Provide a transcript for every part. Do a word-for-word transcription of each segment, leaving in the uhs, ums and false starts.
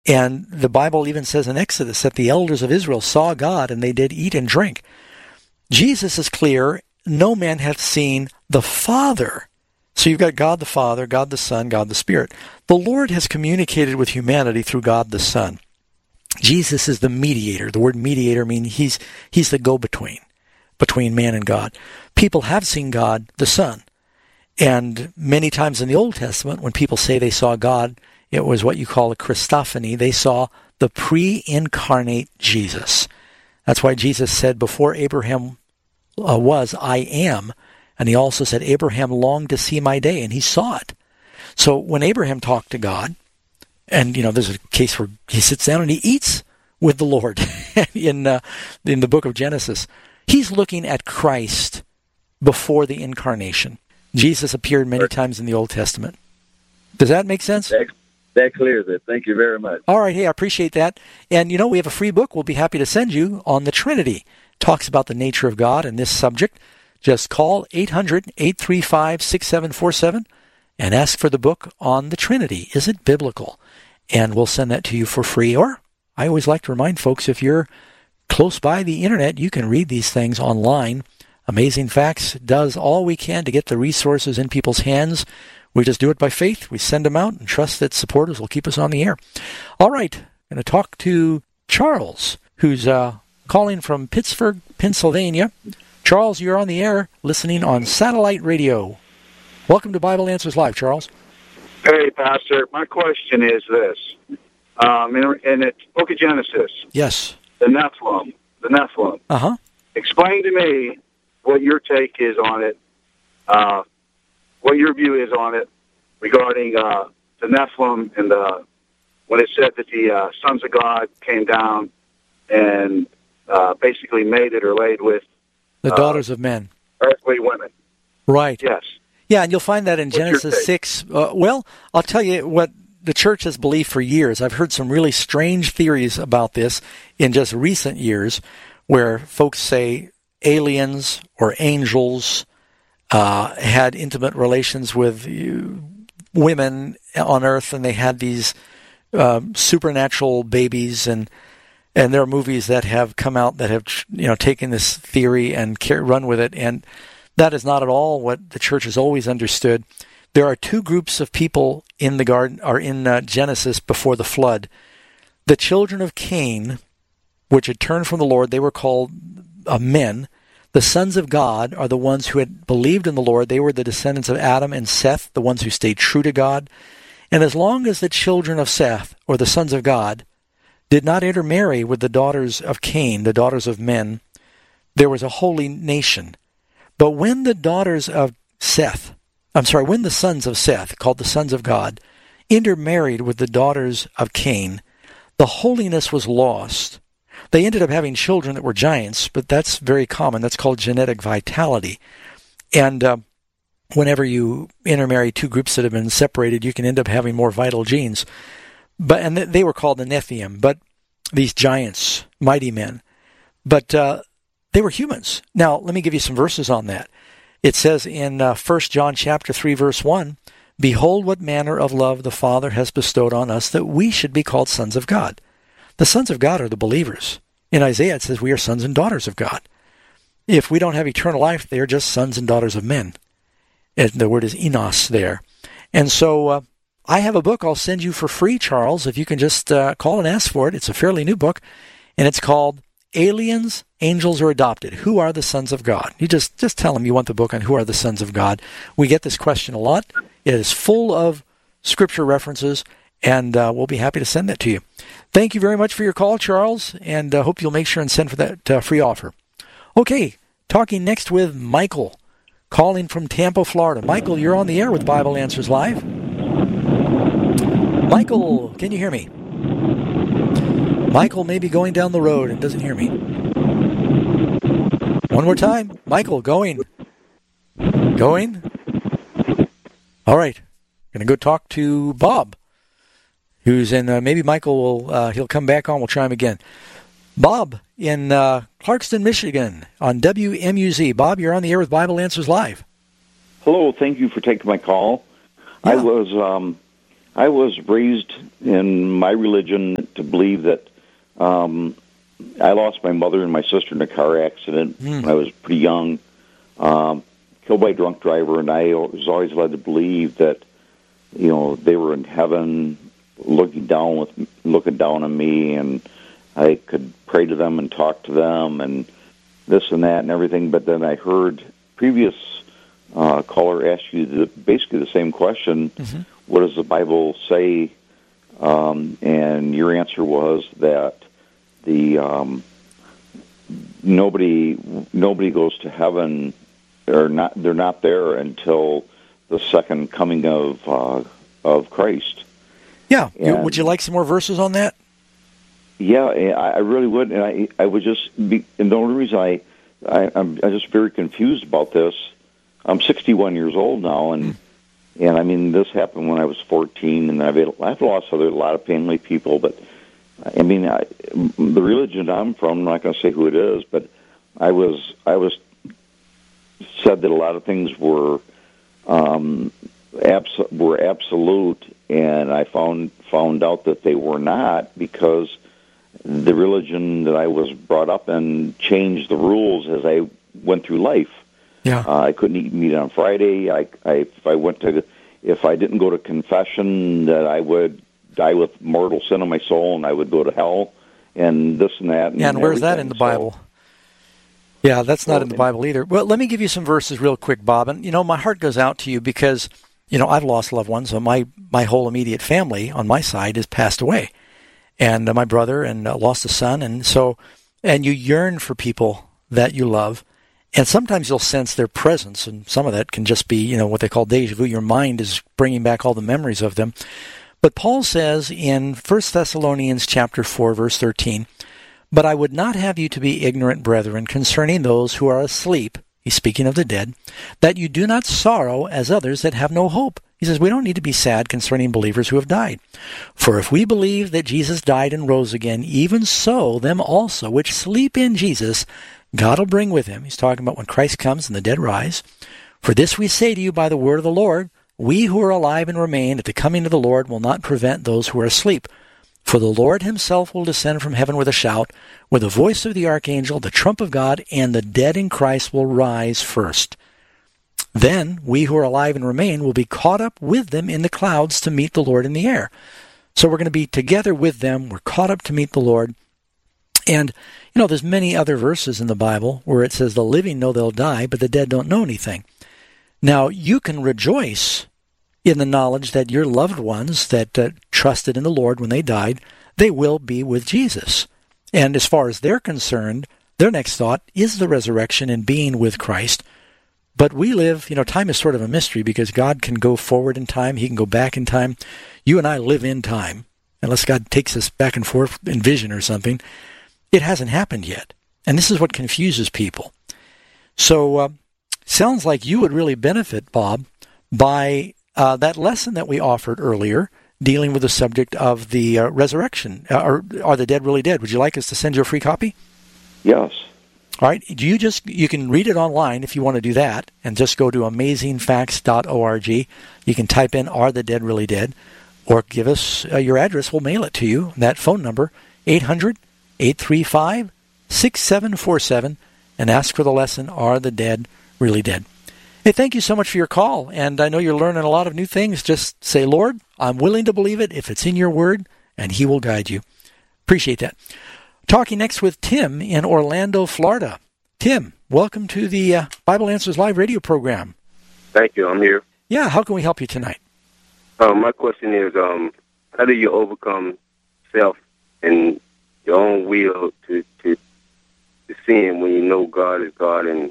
And the Bible even says in Exodus that the elders of Israel saw God and they did eat and drink. Jesus is clear, no man hath seen the Father. So you've got God the Father, God the Son, God the Spirit. The Lord has communicated with humanity through God the Son. Jesus is the mediator. The word mediator means he's he's the go-between between man and God. People have seen God the Son. And many times in the Old Testament, when people say they saw God, it was what you call a Christophany. They saw the pre-incarnate Jesus. That's why Jesus said, before Abraham uh, was, I am. And he also said, Abraham longed to see my day, and he saw it. So when Abraham talked to God, and, you know, there's a case where he sits down and he eats with the Lord in uh, in the book of Genesis. He's looking at Christ before the incarnation. Jesus appeared many times in the Old Testament. Does that make sense? That, that clears it. Thank you very much. All right. Hey, I appreciate that. And, you know, we have a free book we'll be happy to send you on the Trinity. Talks about the nature of God and this subject. Just call eight hundred, eight three five, six seven four seven and ask for the book on the Trinity. Is it biblical? And we'll send that to you for free. Or I always like to remind folks, if you're close by the internet, you can read these things online. Amazing Facts does all we can to get the resources in people's hands. We just do it by faith. We send them out and trust that supporters will keep us on the air. All right. I'm going to talk to Charles, who's uh, calling from Pittsburgh, Pennsylvania. Charles, you're on the air listening on satellite radio. Welcome to Bible Answers Live, Charles. Hey, Pastor. My question is this. Um, in, in the book of Genesis, yes, the Nephilim, the Nephilim. Uh-huh. Explain to me what your take is on it, uh, what your view is on it regarding uh, the Nephilim and the, when it said that the uh, sons of God came down and uh, basically mated or laid with the daughters uh, of men, earthly women. Right. Yes. Yeah, and you'll find that in What's Genesis six. Uh, well, I'll tell you what the church has believed for years. I've heard some really strange theories about this in just recent years, where folks say aliens or angels uh, had intimate relations with women on Earth, and they had these uh, supernatural babies, and and there are movies that have come out that have, you know, taken this theory and run with it, and that is not at all what the church has always understood. There are two groups of people in the garden, or in uh, Genesis before the flood. The children of Cain, which had turned from the Lord, they were called uh, men. The sons of God are the ones who had believed in the Lord. They were the descendants of Adam and Seth, the ones who stayed true to God. And as long as the children of Seth, or the sons of God, did not intermarry with the daughters of Cain, the daughters of men, there was a holy nation. But when the daughters of Seth, I'm sorry, when the sons of Seth, called the sons of God, intermarried with the daughters of Cain, the holiness was lost. They ended up having children that were giants, but that's very common. That's called genetic vitality. And uh, whenever you intermarry two groups that have been separated, you can end up having more vital genes. But and they were called the Nephilim, but these giants, mighty men. But uh, they were humans. Now, let me give you some verses on that. It says in uh, First John chapter three, verse one, "Behold what manner of love the Father has bestowed on us, that we should be called sons of God." The sons of God are the believers. In Isaiah it says we are sons and daughters of God. If we don't have eternal life, they are just sons and daughters of men. And the word is enos there. And so uh, I have a book I'll send you for free, Charles, if you can just uh, call and ask for it. It's a fairly new book, and it's called Aliens, Angels, or Adopted. Who are the sons of God? You just, just tell them you want the book on who are the sons of God. We get this question a lot. It is full of scripture references, and uh, we'll be happy to send that to you. Thank you very much for your call, Charles, and I uh, hope you'll make sure and send for that uh, free offer. Okay, talking next with Michael, calling from Tampa, Florida. Michael, you're on the air with Bible Answers Live. Michael, can you hear me? Michael may be going down the road and doesn't hear me. One more time. Michael, going. Going. All right. Going to go talk to Bob, who's in, uh, maybe Michael will, uh, he'll come back on. We'll try him again. Bob in uh, Clarkston, Michigan on W M U Z. Bob, you're on the air with Bible Answers Live. Hello. Thank you for taking my call. Yeah. I was, um, I was raised in my religion to believe that um, I lost my mother and my sister in a car accident mm. when I was pretty young, um, killed by a drunk driver, and I was always led to believe that, you know, they were in heaven looking down with looking down on me, and I could pray to them and talk to them and this and that and everything. But then I heard previous uh, caller ask you the, basically the same question. Mm-hmm. What does the Bible say? Um, and your answer was that the um, nobody nobody goes to heaven, or not. They're not there until the second coming of uh, of Christ. Yeah. And would you like some more verses on that? Yeah, I really would, and I I would just be. And the only reason I, I I'm, I'm just very confused about this. I'm sixty-one years old now, and. Mm. And I mean, this happened when I was fourteen, and I've I've lost other, a lot of family people. But I mean, I, the religion I'm from, I'm not going to say who it is, but I was I was said that a lot of things were um, abs- were absolute, and I found found out that they were not, because the religion that I was brought up in changed the rules as I went through life. Yeah. Uh, I couldn't eat meat on Friday. I, I, if I went to, if I didn't go to confession, that I would die with mortal sin on my soul, and I would go to hell, and this and that. And yeah, and where's that in the Bible? So, yeah, that's not well, in the Bible either. Well, let me give you some verses real quick, Bob. And you know, my heart goes out to you because you know I've lost loved ones. So my my whole immediate family on my side has passed away, and uh, my brother and uh, lost a son, and so and you yearn for people that you love. And sometimes you'll sense their presence, and some of that can just be, you know, what they call deja vu. Your mind is bringing back all the memories of them. But Paul says in First Thessalonians chapter four, verse thirteen, "But I would not have you to be ignorant, brethren, concerning those who are asleep," he's speaking of the dead, "that you do not sorrow as others that have no hope." He says we don't need to be sad concerning believers who have died. "For if we believe that Jesus died and rose again, even so them also which sleep in Jesus God will bring with him." He's talking about when Christ comes and the dead rise. "For this we say to you by the word of the Lord, we who are alive and remain at the coming of the Lord will not prevent those who are asleep. For the Lord himself will descend from heaven with a shout, with the voice of the archangel, the trump of God, and the dead in Christ will rise first. Then we who are alive and remain will be caught up with them in the clouds to meet the Lord in the air." So we're going to be together with them. We're caught up to meet the Lord. And, you know, there's many other verses in the Bible where it says the living know they'll die, but the dead don't know anything. Now, you can rejoice in the knowledge that your loved ones that uh, trusted in the Lord when they died, they will be with Jesus. And as far as they're concerned, their next thought is the resurrection and being with Christ. But we live, you know, time is sort of a mystery because God can go forward in time. He can go back in time. You and I live in time, unless God takes us back and forth in vision or something. It hasn't happened yet. And this is what confuses people. So, uh, sounds like you would really benefit, Bob, by uh, that lesson that we offered earlier, dealing with the subject of the uh, resurrection. Uh, or are the dead really dead? Would you like us to send you a free copy? Yes. All right. Do you just you can read it online if you want to do that, and just go to amazing facts dot org. You can type in "Are the Dead Really Dead?" or give us uh, your address. We'll mail it to you. That phone number, eight hundred, eight three five, six seven four seven, and ask for the lesson, "Are the Dead Really Dead?" Hey, thank you so much for your call, and I know you're learning a lot of new things. Just say, "Lord, I'm willing to believe it if it's in your word," and he will guide you. Appreciate that. Talking next with Tim in Orlando, Florida. Tim, welcome to the uh, Bible Answers Live radio program. Thank you. I'm here. Yeah, how can we help you tonight? Um, my question is, um, how do you overcome self and your own will to, to to sin when you know God is God? And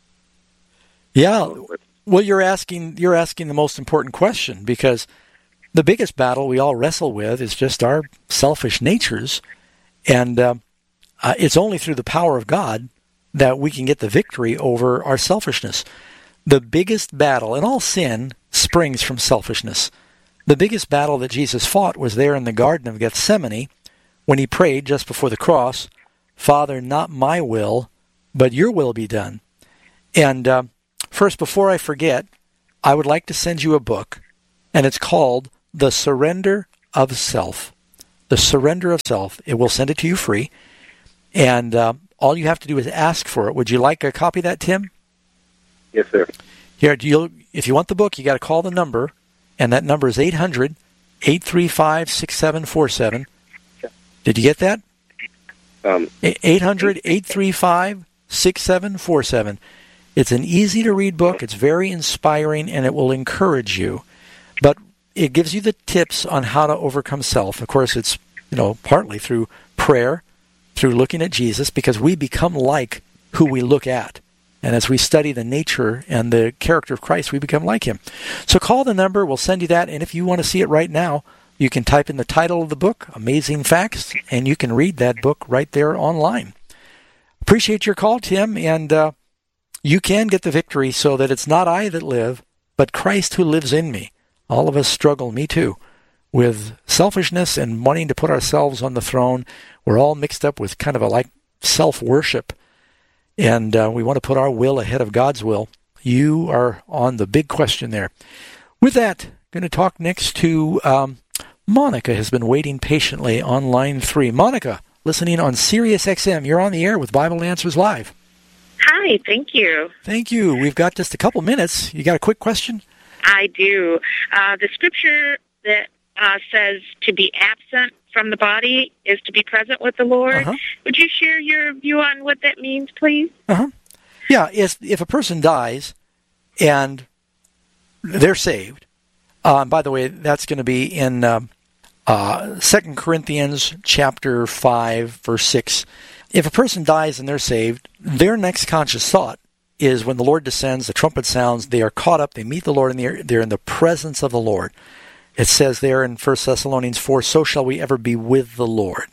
yeah, well, you're asking you're asking the most important question, because the biggest battle we all wrestle with is just our selfish natures, and uh, uh, it's only through the power of God that we can get the victory over our selfishness. The biggest battle, and all sin springs from selfishness. The biggest battle that Jesus fought was there in the Garden of Gethsemane when he prayed just before the cross, "Father, not my will, but your will be done." And uh, first, before I forget, I would like to send you a book, and it's called The Surrender of Self. The Surrender of Self. It will send it to you free. And uh, all you have to do is ask for it. Would you like a copy of that, Tim? Yes, sir. Here, you'll, if you want the book, you got to call the number, and that number is eight hundred, eight three five, six seven four seven. Did you get that? Um, eight hundred, eight three five, six seven four seven. It's an easy-to-read book. It's very inspiring, and it will encourage you. But it gives you the tips on how to overcome self. Of course, it's, you know, partly through prayer, through looking at Jesus, because we become like who we look at. And as we study the nature and the character of Christ, we become like him. So call the number. We'll send you that. And if you want to see it right now, you can type in the title of the book, Amazing Facts, and you can read that book right there online. Appreciate your call, Tim, and uh, you can get the victory so that it's not I that live, but Christ who lives in me. All of us struggle, me too, with selfishness and wanting to put ourselves on the throne. We're all mixed up with kind of a like self-worship, and uh, we want to put our will ahead of God's will. You are on the big question there. With that, going to talk next to um, Monica has been waiting patiently on line three. Monica, listening on Sirius X M. You're on the air with Bible Answers Live. Hi, thank you. Thank you. We've got just a couple minutes. You got a quick question? I do. Uh, the scripture that uh, says to be absent from the body is to be present with the Lord. Uh-huh. Would you share your view on what that means, please? Uh-huh. Yeah, if, if a person dies and they're saved, uh, by the way, that's going to be in uh, uh, Second Corinthians chapter five, verse six. If a person dies and they're saved, their next conscious thought is when the Lord descends, the trumpet sounds, they are caught up, they meet the Lord, and they're, they're in the presence of the Lord. It says there in First Thessalonians four, so shall we ever be with the Lord.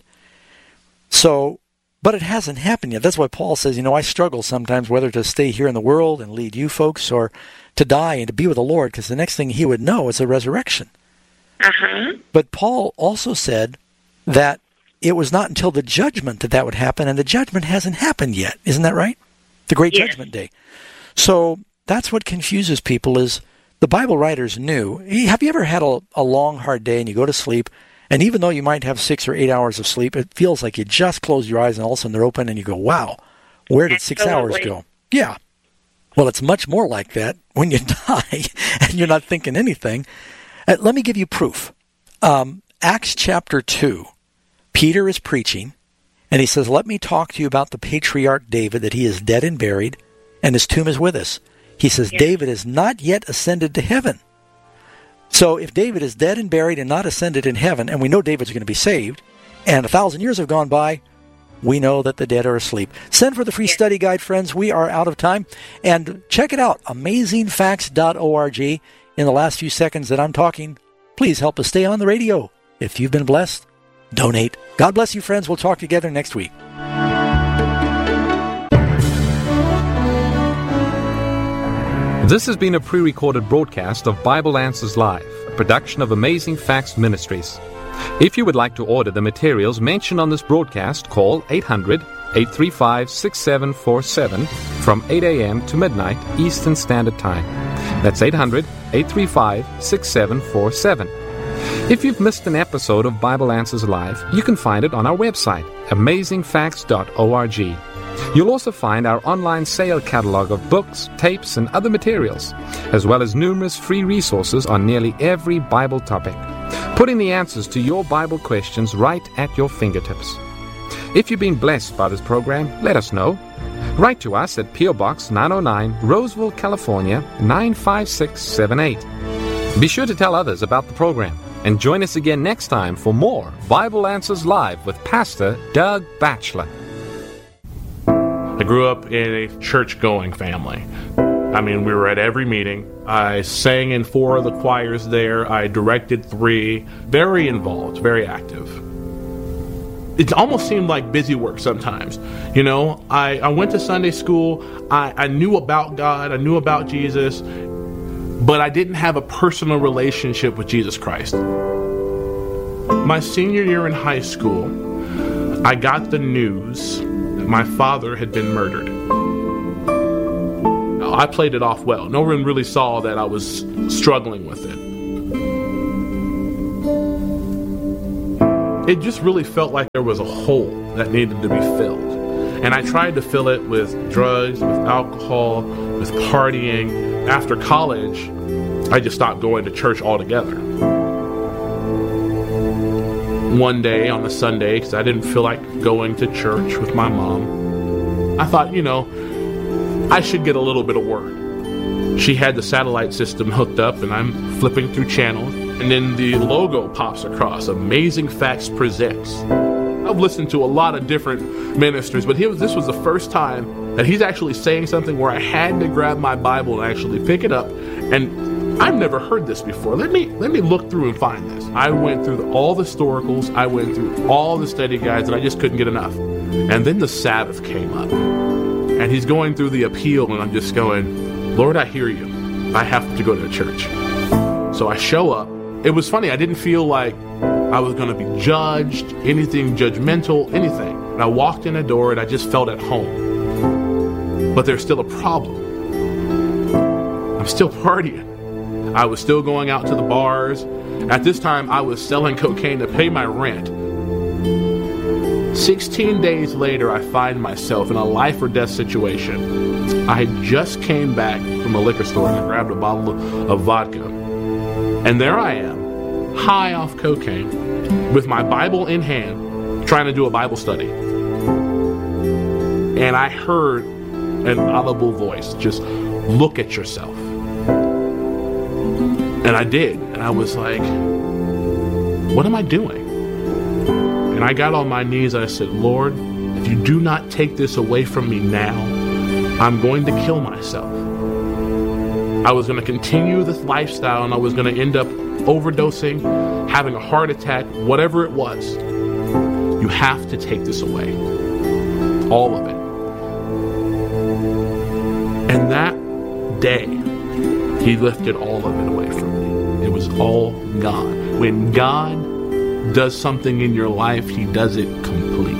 So, but it hasn't happened yet. That's why Paul says, you know, I struggle sometimes whether to stay here in the world and lead you folks or to die and to be with the Lord, because the next thing he would know is the resurrection. Uh-huh. But Paul also said that it was not until the judgment that that would happen, and the judgment hasn't happened yet. Isn't that right? The Great Yes. Judgment Day. So that's what confuses people is the Bible writers knew. Have you ever had a, a long, hard day and you go to sleep, and even though you might have six or eight hours of sleep, it feels like you just close your eyes and all of a sudden they're open and you go, wow, where did six hours go? Yeah. Well, it's much more like that when you die and you're not thinking anything. Uh, let me give you proof. Um, Acts chapter two, Peter is preaching, and he says, let me talk to you about the patriarch David, that he is dead and buried, and his tomb is with us. He says, yes. David is not yet ascended to heaven. So if David is dead and buried and not ascended in heaven, and we know David's going to be saved, and a thousand years have gone by, we know that the dead are asleep. Send for the free study guide, friends. We are out of time. And check it out, amazing facts dot org. In the last few seconds that I'm talking, please help us stay on the radio. If you've been blessed, donate. God bless you, friends. We'll talk together next week. This has been a pre-recorded broadcast of Bible Answers Live, a production of Amazing Facts Ministries. If you would like to order the materials mentioned on this broadcast, call eight hundred, eight three five, six seven four seven from eight a.m. to midnight Eastern Standard Time. That's eight hundred, eight three five, six seven four seven. If you've missed an episode of Bible Answers Live, you can find it on our website, amazing facts dot org. You'll also find our online sale catalog of books, tapes, and other materials, as well as numerous free resources on nearly every Bible topic, putting the answers to your Bible questions right at your fingertips. If you've been blessed by this program, let us know. Write to us at P O. Box nine oh nine, Roseville, California, nine five six seven eight. Be sure to tell others about the program, and join us again next time for more Bible Answers Live with Pastor Doug Batchelor. I grew up in a church-going family. I mean, we were at every meeting. I sang in four of the choirs there. I directed three. Very involved, very active. It almost seemed like busy work sometimes. You know, I, I went to Sunday school. I, I knew about God. I knew about Jesus. But I didn't have a personal relationship with Jesus Christ. My senior year in high school, I got the news that my father had been murdered. I played it off well. No one really saw that I was struggling with it. it just really felt like there was a hole that needed to be filled. And I tried to fill it with drugs, with alcohol, with partying. After college, I just stopped going to church altogether. One day on a Sunday, because I didn't feel like going to church with my mom, I thought, you know, I should get a little bit of word. She had the satellite system hooked up, and I'm flipping through channels, and then the logo pops across, Amazing Facts Presents. I've listened to a lot of different ministers, but he was, this was the first time that he's actually saying something where I had to grab my Bible and actually pick it up. And I've never heard this before. Let me let me look through and find this. I went through the, all the historicals. I went through all the study guides, and I just couldn't get enough. And then the Sabbath came up. And he's going through the appeal, and I'm just going, Lord, I hear you. I have to go to church. So I show up. It was funny. I didn't feel like I was going to be judged, anything judgmental, anything. And I walked in the door and I just felt at home. But there's still a problem. I'm still partying. I was still going out to the bars. At this time, I was selling cocaine to pay my rent. sixteen days later, I find myself in a life or death situation. I just came back from a liquor store and I grabbed a bottle of vodka. And there I am, high off cocaine, with my Bible in hand, trying to do a Bible study. And I heard an audible voice, just look at yourself. And I did. And I was like, what am I doing? And I got on my knees and I said, Lord, if you do not take this away from me now, I'm going to kill myself. I was going to continue this lifestyle and I was going to end up overdosing, having a heart attack, whatever it was. You have to take this away. All of it. And that day, he lifted all of it away from me. It was all gone. When God does something in your life, he does it complete.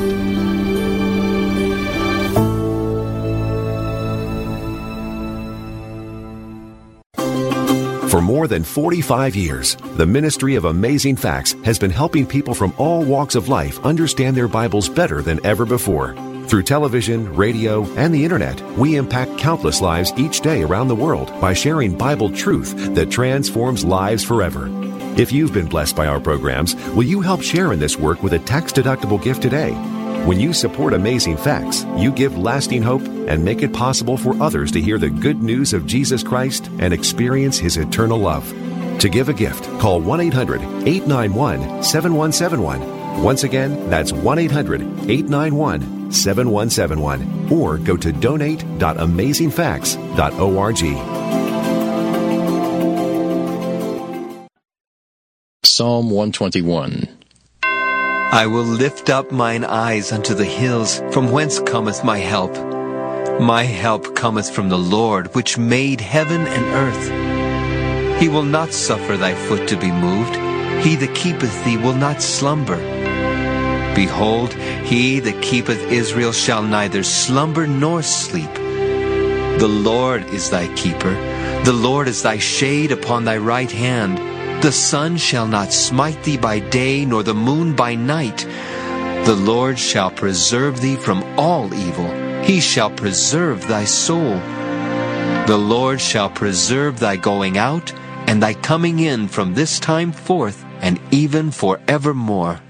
For more than forty-five years, the Ministry of Amazing Facts has been helping people from all walks of life understand their Bibles better than ever before. Through television, radio, and the internet, we impact countless lives each day around the world by sharing Bible truth that transforms lives forever. If you've been blessed by our programs, will you help share in this work with a tax-deductible gift today? When you support Amazing Facts, you give lasting hope and make it possible for others to hear the good news of Jesus Christ and experience his eternal love. To give a gift, call one eight hundred, eight nine one, seven one seven one. Once again, that's one eight hundred, eight nine one, seven one seven one. Or go to donate dot amazing facts dot org. Psalm one twenty-one. I will lift up mine eyes unto the hills, from whence cometh my help. My help cometh from the Lord, which made heaven and earth. He will not suffer thy foot to be moved. He that keepeth thee will not slumber. Behold, he that keepeth Israel shall neither slumber nor sleep. The Lord is thy keeper. The Lord is thy shade upon thy right hand. The sun shall not smite thee by day, nor the moon by night. The Lord shall preserve thee from all evil. He shall preserve thy soul. The Lord shall preserve thy going out, and thy coming in from this time forth, and even forevermore.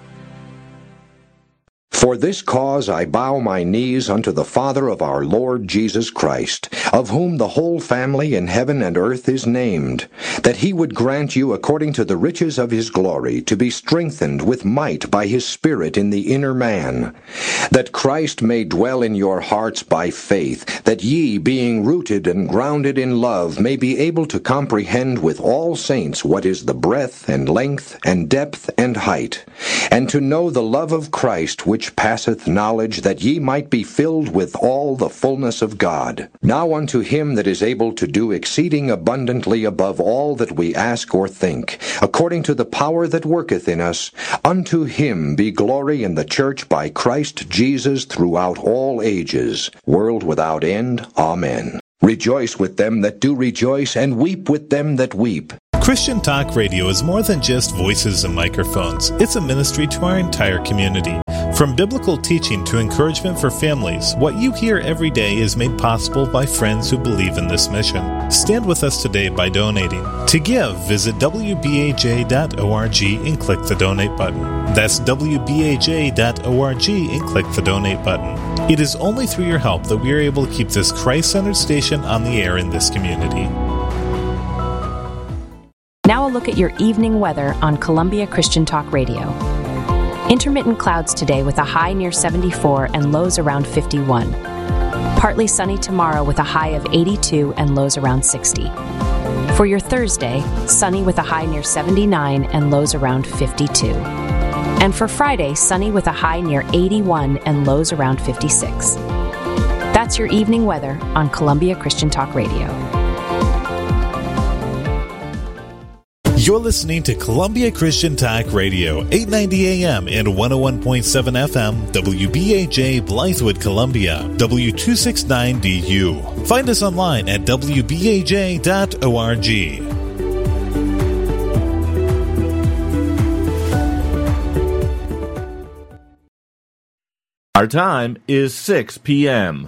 For this cause I bow my knees unto the Father of our Lord Jesus Christ, of whom the whole family in heaven and earth is named, that he would grant you according to the riches of his glory to be strengthened with might by his Spirit in the inner man, that Christ may dwell in your hearts by faith, that ye, being rooted and grounded in love, may be able to comprehend with all saints what is the breadth and length and depth and height, and to know the love of Christ which passeth knowledge, that ye might be filled with all the fullness of God. Now unto him that is able to do exceeding abundantly above all that we ask or think, according to the power that worketh in us, unto him be glory in the church by Christ Jesus throughout all ages, world without end. Amen. Rejoice with them that do rejoice, and weep with them that weep. Christian Talk Radio is more than just voices and microphones. It's a ministry to our entire community. From biblical teaching to encouragement for families, what you hear every day is made possible by friends who believe in this mission. Stand with us today by donating. To give, visit w b a j dot org and click the donate button. That's w b a j dot org and click the donate button. It is only through your help that we are able to keep this Christ-centered station on the air in this community. Now a look at your evening weather on Columbia Christian Talk Radio. Intermittent clouds today with a high near seventy-four and lows around fifty-one. Partly sunny tomorrow with a high of eighty-two and lows around sixty. For your Thursday, sunny with a high near seventy-nine and lows around fifty-two. And for Friday, sunny with a high near eighty-one and lows around fifty-six. That's your evening weather on Columbia Christian Talk Radio. You're listening to Columbia Christian Talk Radio, eight ninety A M and one oh one point seven F M, W B A J Blythewood, Columbia, W two sixty-nine D U. Find us online at w b a j dot org. Our time is six p.m.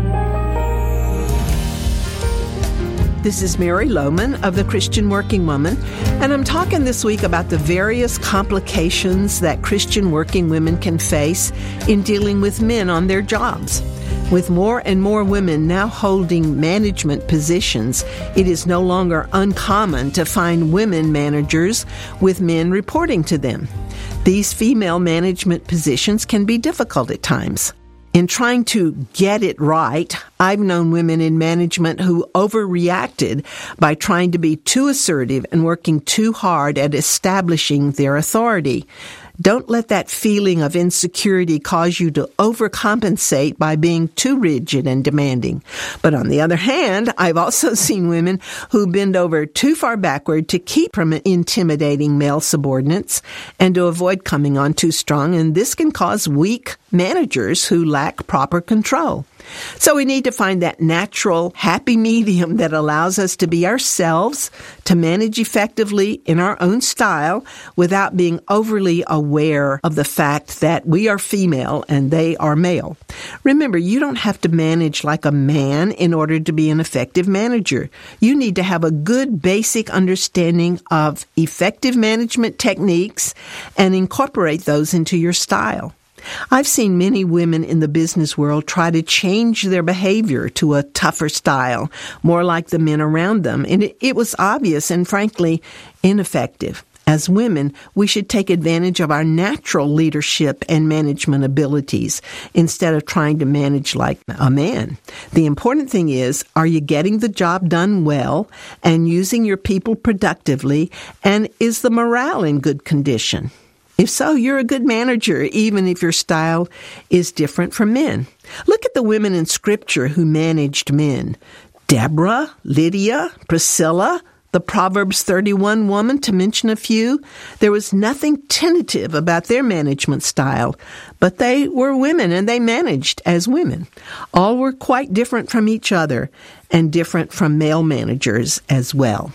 This is Mary Lohman of the Christian Working Woman, and I'm talking this week about the various complications that Christian working women can face in dealing with men on their jobs. With more and more women now holding management positions, it is no longer uncommon to find women managers with men reporting to them. These female management positions can be difficult at times. In trying to get it right, I've known women in management who overreacted by trying to be too assertive and working too hard at establishing their authority. Don't let that feeling of insecurity cause you to overcompensate by being too rigid and demanding. But on the other hand, I've also seen women who bend over too far backward to keep from intimidating male subordinates and to avoid coming on too strong, and this can cause weak managers who lack proper control. So we need to find that natural, happy medium that allows us to be ourselves, to manage effectively in our own style without being overly aware of the fact that we are female and they are male. Remember, you don't have to manage like a man in order to be an effective manager. You need to have a good basic understanding of effective management techniques and incorporate those into your style. I've seen many women in the business world try to change their behavior to a tougher style, more like the men around them, and it, it was obvious and frankly ineffective. As women, we should take advantage of our natural leadership and management abilities instead of trying to manage like a man. The important thing is, are you getting the job done well and using your people productively, and is the morale in good condition? If so, you're a good manager, even if your style is different from men. Look at the women in Scripture who managed men. Deborah, Lydia, Priscilla, the Proverbs thirty-one woman, to mention a few. There was nothing tentative about their management style, but they were women and they managed as women. All were quite different from each other and different from male managers as well.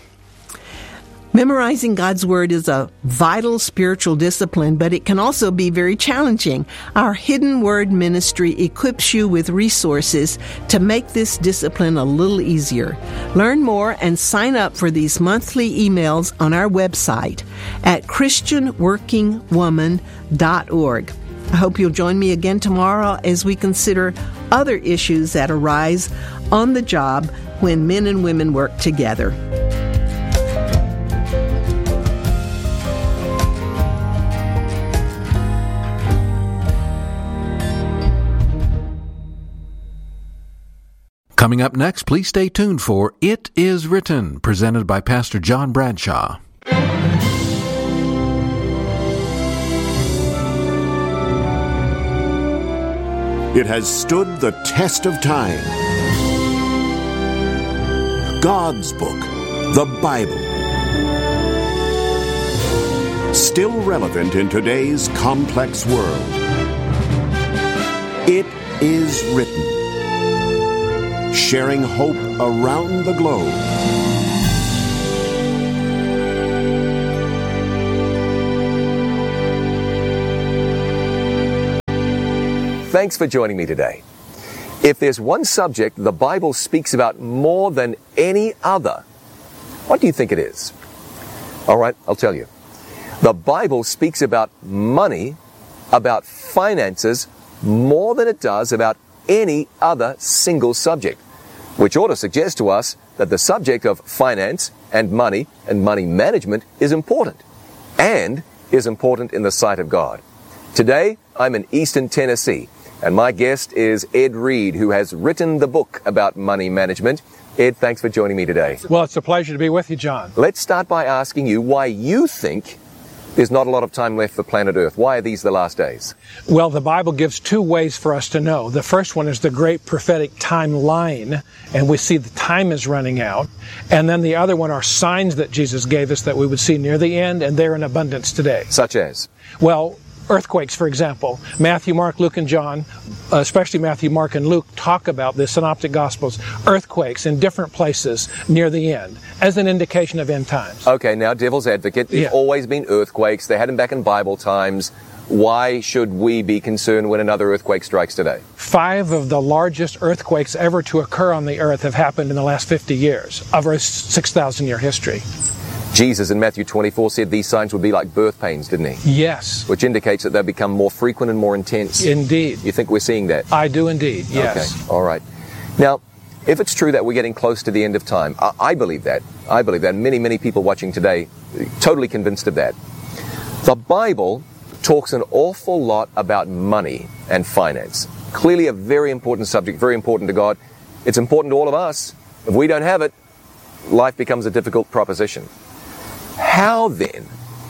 Memorizing God's Word is a vital spiritual discipline, but it can also be very challenging. Our Hidden Word ministry equips you with resources to make this discipline a little easier. Learn more and sign up for these monthly emails on our website at christian working woman dot org. I hope you'll join me again tomorrow as we consider other issues that arise on the job when men and women work together. Coming up next, please stay tuned for It Is Written, presented by Pastor John Bradshaw. It has stood the test of time. God's book, the Bible. Still relevant in today's complex world. It is written. Sharing hope around the globe. thanks for joining me today. If there's one subject the Bible speaks about more than any other, what do you think it is? All right, I'll tell you. The Bible speaks about money, about finances, more than it does about any other single subject, which ought to suggest to us that the subject of finance and money and money management is important, and is important in the sight of God. Today, I'm in Easton, Tennessee, and my guest is Ed Reed, who has written the book about money management. Ed, thanks for joining me today. Well, it's a pleasure to be with you, John. Let's start by asking you why you think there's not a lot of time left for planet Earth. Why are these the last days? Well, the Bible gives two ways for us to know. The first one is the great prophetic timeline, and we see the time is running out. And then the other one are signs that Jesus gave us that we would see near the end, and they're in abundance today. Such as? Well, earthquakes, for example. Matthew, Mark, Luke, and John, especially Matthew, Mark, and Luke, talk about the Synoptic Gospels, earthquakes in different places near the end, as an indication of end times. Okay, now, devil's advocate, there's Yeah. always been earthquakes. They had them back in Bible times. Why should we be concerned when another earthquake strikes today? Five of the largest earthquakes ever to occur on the earth have happened in the last fifty years of our six thousand year history. Jesus in Matthew twenty-four said these signs would be like birth pains, didn't he? Yes. Which indicates that they'll become more frequent and more intense. Indeed. You think we're seeing that? I do indeed, yes. Okay, all right. Now, if it's true that we're getting close to the end of time, I, I believe that. I believe that. Many, many people watching today are totally convinced of that. The Bible talks an awful lot about money and finance. Clearly a very important subject, very important to God. It's important to all of us. If we don't have it, life becomes a difficult proposition. How then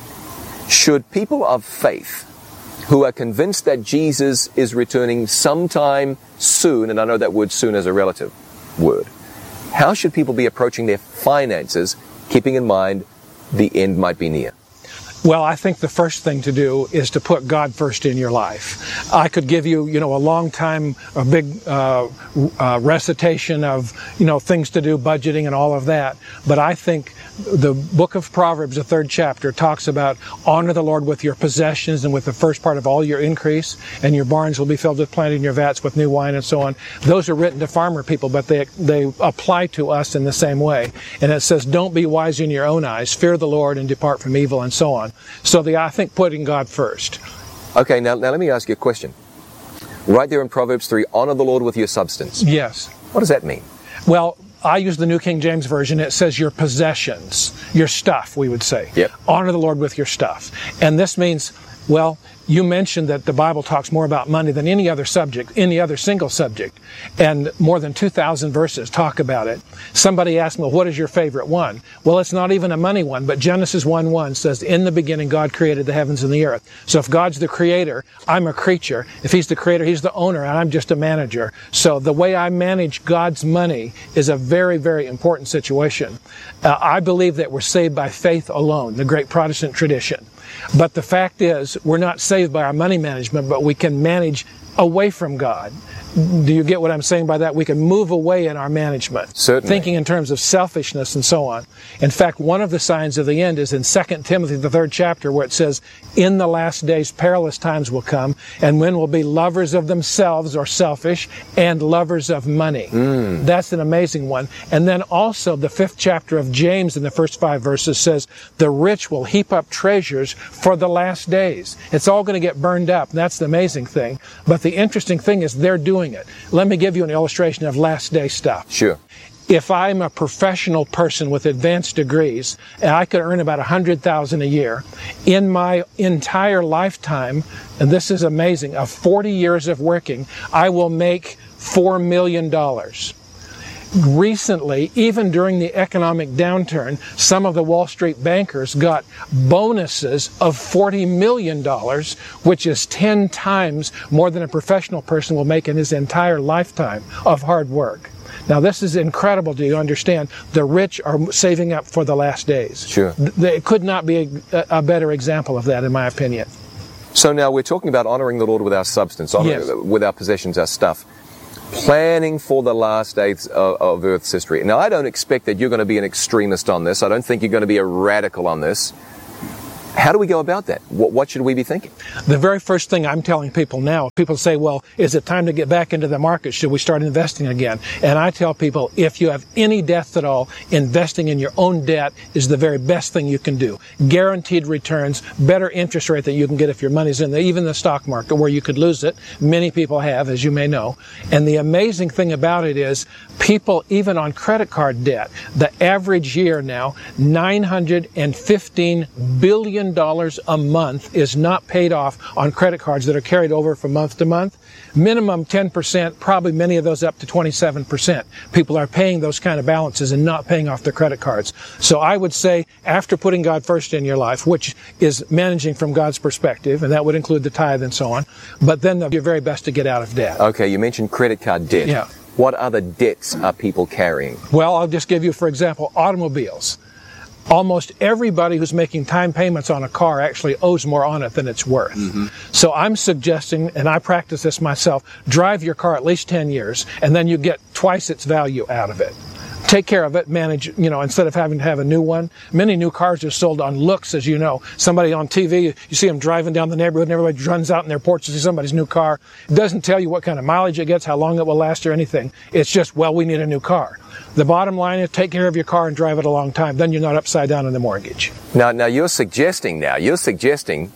should people of faith who are convinced that Jesus is returning sometime soon, and I know that word soon is a relative word, how should people be approaching their finances, keeping in mind the end might be near? Well, I think the first thing to do is to put God first in your life. I could give you, you know, a long time, a big uh, uh, recitation of, you know, things to do, budgeting and all of that. But I think the book of Proverbs, the third chapter, talks about honor the Lord with your possessions and with the first part of all your increase, and your barns will be filled with plenty and your vats with new wine and so on. Those are written to farmer people, but they they apply to us in the same way. And it says, don't be wise in your own eyes, fear the Lord and depart from evil, and so on. So the I think putting God first. Okay, now, now let me ask you a question. Right there in Proverbs three, honor the Lord with your substance. Yes. What does that mean? Well, I use the New King James Version. It says your possessions, your stuff, we would say. Yep. Honor the Lord with your stuff. And this means, well, you mentioned that the Bible talks more about money than any other subject, any other single subject. And more than two thousand verses talk about it. Somebody asked me, well, what is your favorite one? Well, it's not even a money one, but Genesis one one says, in the beginning God created the heavens and the earth. So if God's the creator, I'm a creature. If He's the creator, He's the owner, and I'm just a manager. So the way I manage God's money is a very, very important situation. Uh, I believe that we're saved by faith alone, the great Protestant tradition. But the fact is, we're not saved by our money management, but we can manage away from God. Do you get what I'm saying by that? We can move away in our management. Certainly. Thinking in terms of selfishness and so on. In fact, one of the signs of the end is in Second Timothy, the third chapter, where it says, in the last days perilous times will come, and men will be lovers of themselves, or selfish, and lovers of money. Mm. That's an amazing one. And then also the fifth chapter of James in the first five verses says, the rich will heap up treasures for the last days. It's all going to get burned up. That's the amazing thing. But the interesting thing is they're doing it. Let me give you an illustration of last day stuff. Sure. If I'm a professional person with advanced degrees, and I could earn about one hundred thousand dollars a year, in my entire lifetime, and this is amazing, of forty years of working, I will make four million dollars. Recently, even during the economic downturn, some of the Wall Street bankers got bonuses of forty million dollars, which is ten times more than a professional person will make in his entire lifetime of hard work. Now, this is incredible. Do you understand? The rich are saving up for the last days. Sure. There could not be a, a better example of that, in my opinion. So now we're talking about honoring the Lord with our substance, honoring Yes. with our possessions, our stuff. Planning for the last days of, of Earth's history. Now, I don't expect that you're going to be an extremist on this. I don't think you're going to be a radical on this. How do we go about that? What, what should we be thinking? The very first thing I'm telling people now, people say, well, is it time to get back into the market? Should we start investing again? And I tell people, if you have any debts at all, investing in your own debt is the very best thing you can do. Guaranteed returns, better interest rate than you can get if your money's in the, even the stock market where you could lose it. Many people have, as you may know. And the amazing thing about it is people, even on credit card debt, the average year now, nine hundred fifteen billion dollars a month is not paid off on credit cards that are carried over from month to month. Minimum ten percent, probably many of those up to twenty-seven percent. People are paying those kind of balances and not paying off their credit cards. So I would say, after putting God first in your life, which is managing from God's perspective, and that would include the tithe and so on, but then your very best to get out of debt. Okay, you mentioned credit card debt. Yeah. What other debts are people carrying? Well, I'll just give you, for example, automobiles. Almost everybody who's making time payments on a car actually owes more on it than it's worth. Mm-hmm. So I'm suggesting, and I practice this myself, drive your car at least ten years, and then you get twice its value out of it. Take care of it, manage, you know, instead of having to have a new one. Many new cars are sold on looks, as you know. Somebody on T V, you see them driving down the neighborhood and everybody runs out in their porch to see somebody's new car. It doesn't tell you what kind of mileage it gets, how long it will last or anything. It's just, well, we need a new car. The bottom line is take care of your car and drive it a long time. Then you're not upside down in the mortgage. Now, now you're suggesting now, you're suggesting,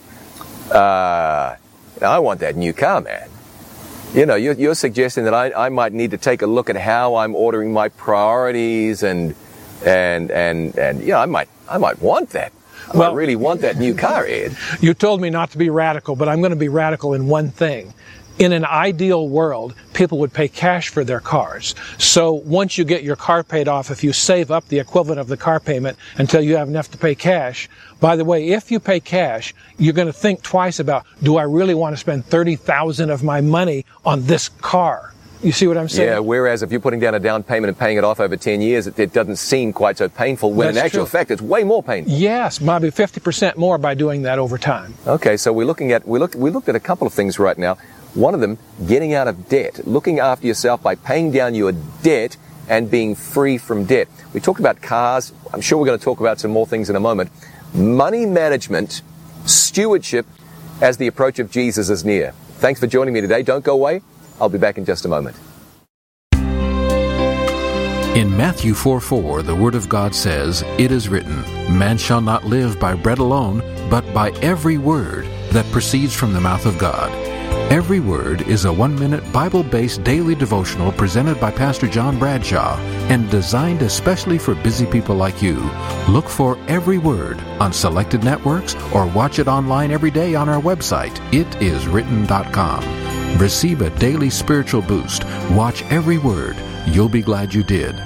uh, I want that new car, man. You know, you're, you're suggesting that I, I might need to take a look at how I'm ordering my priorities and, and, and, and, yeah, I might, I might want that. I well, might really want that new car, Ed. You told me not to be radical, but I'm going to be radical in one thing. In an ideal world, people would pay cash for their cars. So once you get your car paid off, if you save up the equivalent of the car payment until you have enough to pay cash, by the way, if you pay cash, you're going to think twice about, do I really want to spend thirty thousand dollars of my money on this car? You see what I'm saying? Yeah, whereas if you're putting down a down payment and paying it off over ten years, it, it doesn't seem quite so painful, when That's in actual true. fact it's way more painful. Yes, maybe fifty percent more by doing that over time. Okay, so we're looking at, we looked, we looked at a couple of things right now. One of them, getting out of debt, looking after yourself by paying down your debt and being free from debt. We talked about cars. I'm sure we're going to talk about some more things in a moment. Money management, stewardship, as the approach of Jesus is near. Thanks for joining me today. Don't go away. I'll be back in just a moment. In Matthew four four, the Word of God says, "It is written, man shall not live by bread alone, but by every word that proceeds from the mouth of God." Every Word is a one-minute Bible-based daily devotional presented by Pastor John Bradshaw and designed especially for busy people like you. Look for Every Word on selected networks or watch it online every day on our website, it is written dot com. Receive a daily spiritual boost. Watch Every Word. You'll be glad you did.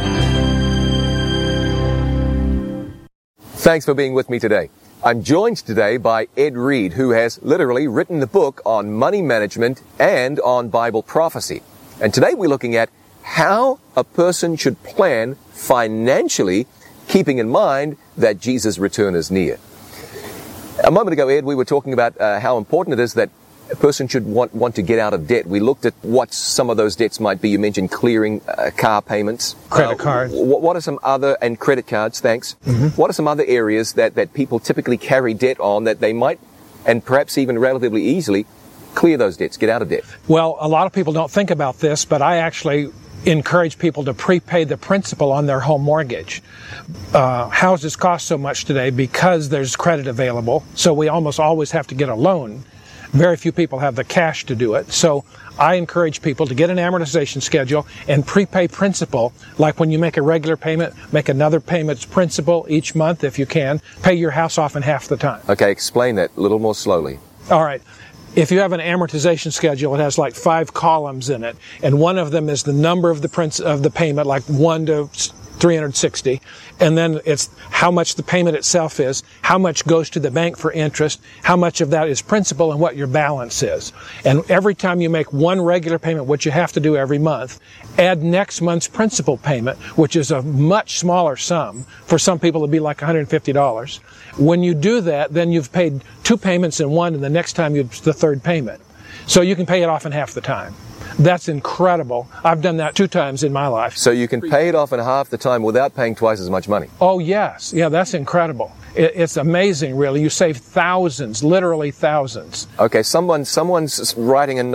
Thanks for being with me today. I'm joined today by Ed Reed, who has literally written the book on money management and on Bible prophecy. And today we're looking at how a person should plan financially, keeping in mind that Jesus' return is near. A moment ago, Ed, we were talking about uh, how important it is that a person should want, want to get out of debt. We looked at what some of those debts might be. You mentioned clearing uh, car payments. Credit uh, cards. What, what are some other, and credit cards, thanks. Mm-hmm. What are some other areas that, that people typically carry debt on that they might, and perhaps even relatively easily, clear those debts, get out of debt? Well, a lot of people don't think about this, but I actually encourage people to prepay the principal on their home mortgage. Uh, houses cost so much today because there's credit available, so we almost always have to get a loan. Very few people have the cash to do it. So I encourage people to get an amortization schedule and prepay principal. Like when you make a regular payment, make another payment's principal each month if you can. Pay your house off in half the time. Okay, explain that a little more slowly. All right. If you have an amortization schedule, it has like five columns in it, and one of them is the number of the princ- of the payment, like one to three hundred sixty, and then it's how much the payment itself is, how much goes to the bank for interest, how much of that is principal, and what your balance is. And every time you make one regular payment, which you have to do every month, add next month's principal payment, which is a much smaller sum. For some people, it'd be like one hundred fifty dollars. When you do that, then you've paid two payments in one, and the next time you the third payment. So you can pay it off in half the time. That's incredible. I've done that two times in my life. So you can pay it off in half the time without paying twice as much money? Oh, yes. Yeah, that's incredible. It, it's amazing, really. You save thousands, literally thousands. Okay, someone someone's writing a